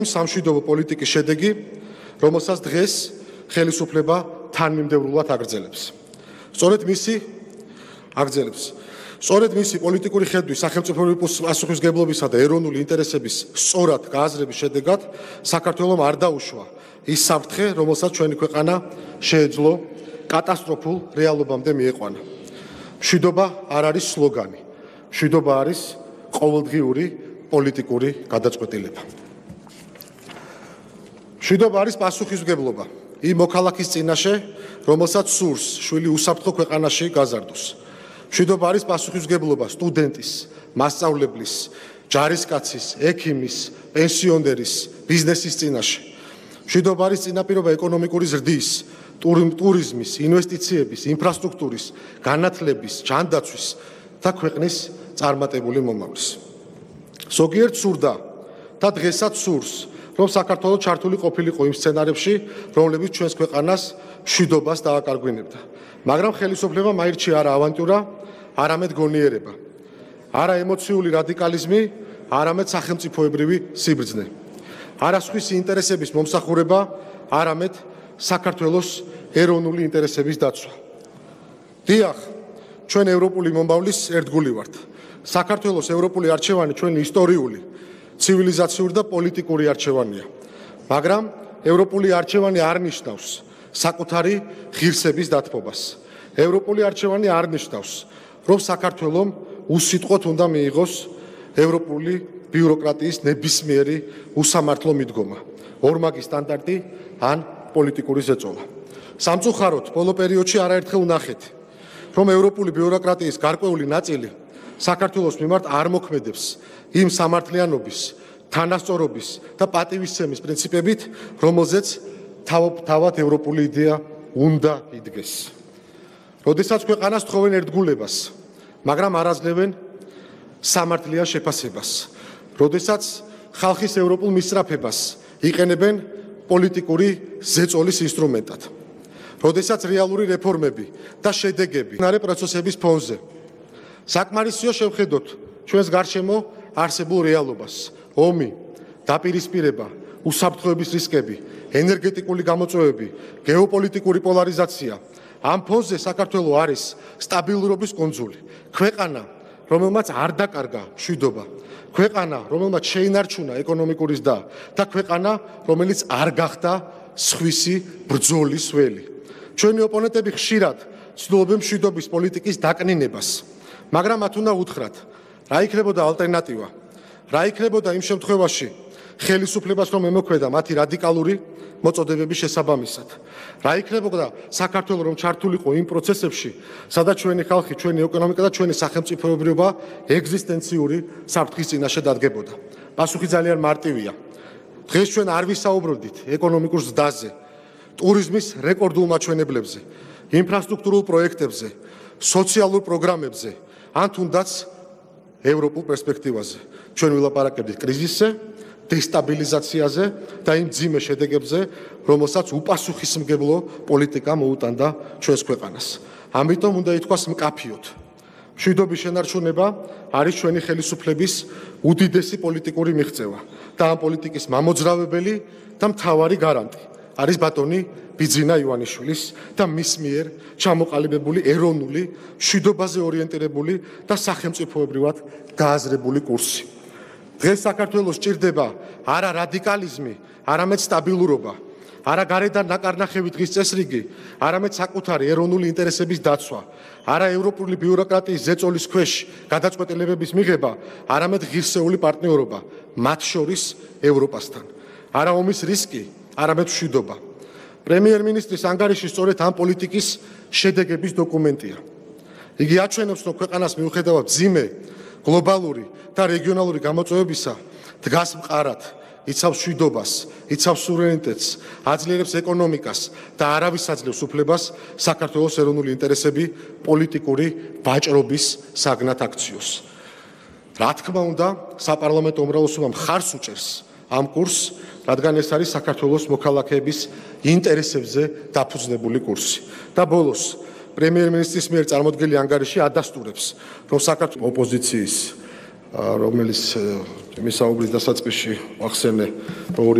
სამშვიდობო პოლიტიკის შედეგი, რომელსაც დღეს ხელისუფლება თანმიმდევრულად აგრძელებს. სწორედ მისი პოლიტიკური ხედვის, სახელმწიფოებრივი პასუხისმგებლობისა და ეროვნული ინტერესების სწორად გააზრების შედეგად საქართველომ არ დაუშვა ის საფრთხე, რომელსაც ჩვენი ქვეყანა შეეძლო კატასტროფულ რეალობამდე მieყვანა. მშვიდობა არ არის სლოგანი, მშვიდობა არის ყოველდღიური პოლიტიკური გადაწყვეტილება. მშვიდობა არის პასუხისმგებლობა იმ მოქალაქის წინაშე, რომელსაც სურს შვილი უსაფრთხო ქვეყანაში გაზარდოს. მშვიდობა არის პასუხისმგებლობა სტუდენტის, მასწავლებლის, ჯარისკაცის, ექიმის, პენსიონერის, ბიზნესის წინაშე. მშვიდობა არის წინაპირობა ეკონომიკური ზრდის, ტურიზმის, ინვესტიციების, ინფრასტრუქტურის, განათლების, ჯანდაცვის და ქვეყნის წარმატებული მომავლის. ზოგიერთ სურდა და დღესაც სურს, რომ საქართველო ჩართული ყოფილიყო იმ სცენარებში, რომლებიც ჩვენს ქვეყანას მშვიდობას დააკარგვინებდა. მაგრამ ხელისუფლებამ აირჩია არა ავანტურა, არამედ გონიერება. არა ემოციური რადიკალიზმი, არამედ სახელმწიფოებრივი სიბრძნე. არა სხვისი ინტერესების მომსახურება, არამედ საქართველოს ეროვნული ინტერესების დაცვა. დიახ, ჩვენ ევროპული მომავლის ერთგული ვართ. საქართველოს ევროპული არჩევანი ჩვენი ისტორიული, ცივილიზაციური და პოლიტიკური არჩევანია. მაგრამ ევროპული არჩევანი არ ნიშნავს საკუთარი ღირსების დათმობას. ევროპული არჩევანი არ ნიშნავს, რომ საქართველომ უსიტყვოდ უნდა მიიღოს ევროპული ბიუროკრატიის ნებისმიერი უსამართლო მიდგომა, ორმაგი სტანდარტი ან პოლიტიკური ზეწოლა. სამწუხაროდ, ბოლო პერიოდში არაერთხელ ვნახეთ, რომ ევროპული ბიუროკრატიის გარკვეული ნაწილი საქართველოს მიმართ არ მოქმედებს იმ სამართლიანობის, თანასწორობის და პატივისცემის პრინციპებით, რომელზეც თავად ევროპული იდეა უნდა იდგეს. როდესაც ქვეყანას თხოვენ ერთგულებას, მაგრამ არ აძლევენ სამართლიან შეფასებას. როდესაც ხალხის ევროპულ მისწრაფებას იყენებენ პოლიტიკური ზეწოლის ინსტრუმენტად. როდესაც რეალური რეფორმები და შედეგები ნარე პროცესების ფონზე. საკმარისია შევხედოთ ჩვენს გარშემო არსებულ რეალობას. ომი, დაპირისპირება, უსაფრთხოების რისკები, ენერგეტიკული გამოწვევები, გეოპოლიტიკური პოლარიზაცია. ამ ფონზე საქართველო არის სტაბილურობის კუნძული. ქვეყანა, რომელმაც არ დაკარგა მშვიდობა. ქვეყანა, რომელმაც შეინარჩუნა ეკონომიკური ზრდა და ქვეყანა, რომელიც არ გახდა სხვისი ბრძოლის ველი. ჩვენი ოპონენტები ხშირად ცდილობენ მშვიდობის პოლიტიკის დაკნინებას, მაგრამ მათ უნდა უთხრათ, რა იქნებოდა ალტერნატივა? რა იქნებოდა იმ შემთხვევაში ხელისუფლებას რომ ემოქმედა მათი რადიკალური მოწოდებების შესაბამისად? რა იქნებოდა საქართველო რომ ჩართულიყო იმ პროცესებში, სადაც ჩვენი ხალხი, ჩვენი ეკონომიკა და ჩვენი სახელმწიფოებრიობა ეგზისტენციური საფრთხის წინაშე დადგებოდა? პასუხი ძალიან მარტივია. დღეს ჩვენ არ ვისაუბრობთ ეკონომიკურ ზრდაზე, ტურიზმის რეკორდულ მაჩვენებლებზე, ინფრასტრუქტურულ პროექტებზე, სოციალურ პროგრამებზე, ან თუნდაც ევროპულ პერსპექტივაზე. ჩვენ ვილაპარაკებთ კრიზისზე, დესტაბილიზაციაზე და იმ ძიმე შედეგებზე, რომელსაც უპასუხისმგებლო პოლიტიკა მოუტანდა ჩვენს ქვეყანას. ამიტომ უნდა ითქვას მკაფიოდ, მშვიდობის შენარჩუნება არის ჩვენი ხელისუფლების უდიდესი პოლიტიკური მიღწევა და ამ პოლიტიკის მამოძრავებელი და მთავარი გარანტი არის ბატონი ბიძინა ივანიშვილის და მის მიერ ჩამოყალიბებული ეროვნული, მშვიდობაზე ორიენტირებული და სახელმწიფოებრივად გააზრებული კურსი. დღეს საქართველოს სჭირდება არა რადიკალიზმი, არამედ სტაბილურობა, არა გარედან ნაკარნახევი დღის წესრიგი, არამედ საკუთარი ეროვნული ინტერესების დაცვა, არა ევროპული ბიუროკრატიის ზეწოლის ქვეშ გადაწყვეტილებების მიღება, არამედ ღირსეული პარტნიორობა, მათ შორის ევროპასთან. არა ომის რისკი, არამედ მშვიდობა. პრემიერ-მინისტრის ანგარიში სწორედ ამ პოლიტიკის შედეგების დოკუმენტია. იგი აჩვენებს, რომ ქვეყანას მიუხედავად ძიმე გლობალური და რეგიონალური გამოწვევებისა დგას მყარად, იცავს მშვიდობას, იცავს სუვერენიტეტს, აძლიერებს ეკონომიკას და არავის აძლევს უფლებას საქართველოს ეროვნული ინტერესები პოლიტიკური ვაჭრობის საგნად აქციოს. რა თქმა უნდა, საპარლამენტო უმრავლესობა მხარს უჭერს ამ კურსს, რადგან ეს არის საქართველოს მოქალაქეების ინტერესებზე დაფუძნებული კურსი. და ბოლოს, პრემიერ-მინისტრის მიერ წარმოდგენილი ანგარიში ადასტურებს, რომ საქართველოს ოპოზიციის, რომელიც ჩემი საუბრის დასაწყისში ახსენე, რომ